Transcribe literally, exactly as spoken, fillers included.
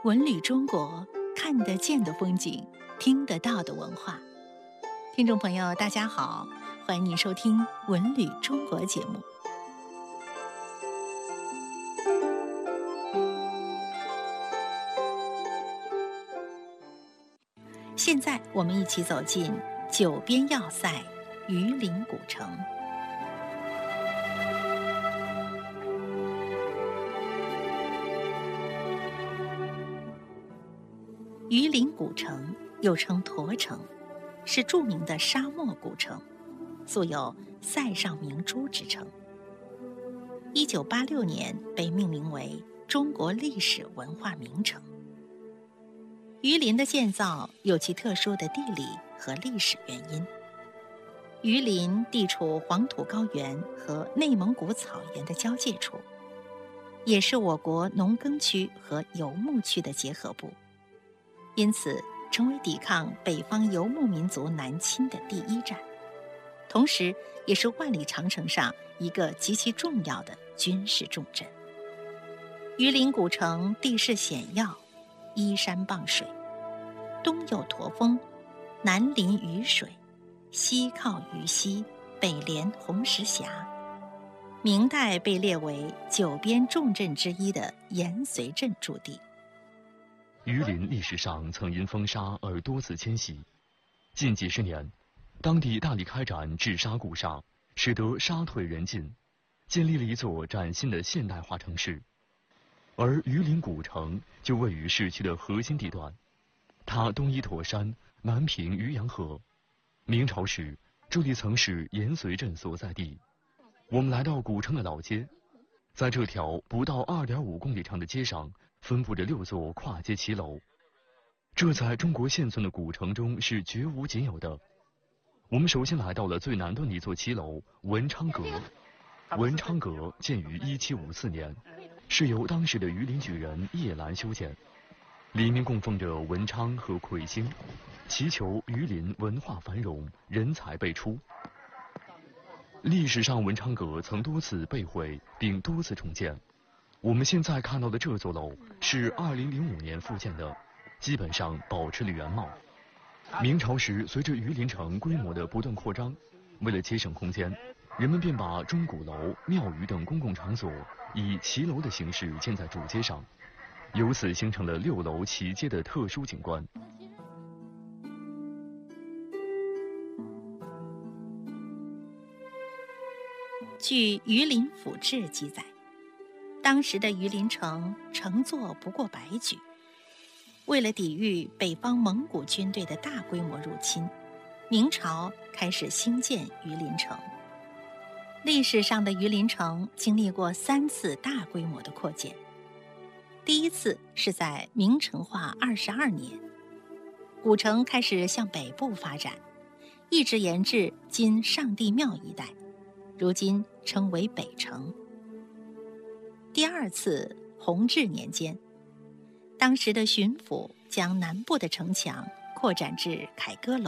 文旅中国，看得见的风景，听得到的文化。听众朋友，大家好，欢迎您收听《文旅中国》节目。现在我们一起走进九边要塞榆林古城。榆林古城又称驼城，是著名的沙漠古城，素有塞上明珠之称。一九八六年被命名为中国历史文化名城。榆林的建造有其特殊的地理和历史原因。榆林地处黄土高原和内蒙古草原的交界处，也是我国农耕区和游牧区的结合部，因此成为抵抗北方游牧民族南侵的第一站，同时也是万里长城上一个极其重要的军事重镇。榆林古城地势险要，依山傍水，东有驼峰，南临榆水，西靠渝溪，北连红石峡。明代被列为九边重镇之一的延绥镇驻地。 榆林历史上曾因风沙而多次迁徙，近几十年，当地大力开展治沙固沙，使得沙退人进，建立了一座崭新的现代化城市。而榆林古城就位于市区的核心地段，它东依驼山，南平渔阳河。明朝时，这里曾是延绥镇所在地。我们来到古城的老街，在这条不到 二点五公里长的街上，分布着六座跨街骑楼，这在中国现存的古城中是绝无仅有的。我们首先来到了最南端的一座骑楼文昌阁。文昌阁建于一七五四年，是由当时的榆林举人叶澜修建，里面供奉着文昌和魁星，祈求榆林文化繁荣，人才辈出。历史上文昌阁曾多次被毁并多次重建，我们现在看到的这座楼是二零零五年复建的，基本上保持了原貌。明朝时，随着榆林城规模的不断扩张，为了节省空间，人们便把钟鼓楼、庙宇等公共场所以骑楼的形式建在主街上，由此形成了六楼齐街的特殊景观。 据《榆林府志》记载，当时的榆林城城座不过百举。为了抵御北方蒙古军队的大规模入侵，明朝开始兴建榆林城。历史上的榆林城经历过三次大规模的扩建。第一次是在明成化二十二年，古城开始向北部发展，一直延至今上帝庙一带，如今称为北城。第二次弘治年间，当时的巡抚将南部的城墙扩展至凯歌楼。